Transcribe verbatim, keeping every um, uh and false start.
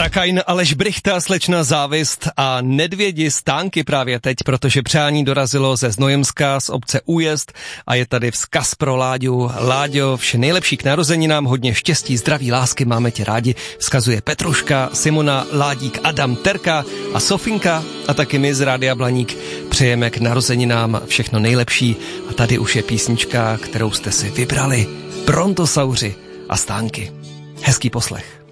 Kain, Aleš Brychta, slečna Závist a Nedvědi stánky právě teď, protože přání dorazilo ze Znojemska z obce Újezd a je tady vzkaz pro Láďu. Láďo, vše nejlepší k narozeninám, hodně štěstí, zdraví, lásky, máme tě rádi. Vzkazuje Petruška, Simona, Ládík, Adam, Terka a Sofinka a taky my z Rádia Blaník přejeme k narozeninám všechno nejlepší a tady už je písnička, kterou jste si vybrali. Brontosauři a stánky. Hezký poslech.